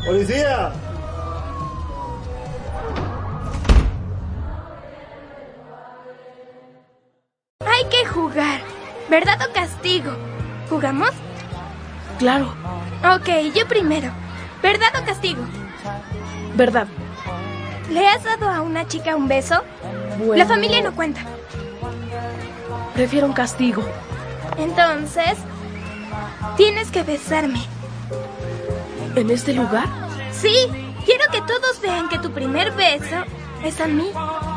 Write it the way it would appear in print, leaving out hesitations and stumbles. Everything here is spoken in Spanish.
¡Policía! Hay que jugar. ¿Verdad o castigo? ¿Jugamos? Claro. Ok, yo primero. ¿Verdad o castigo? Verdad. ¿Le has dado a una chica un beso? Bueno, La familia no cuenta. Prefiero un castigo. Entonces, tienes que besarme. ¿En este lugar? Sí, quiero que todos vean que tu primer beso es a mí.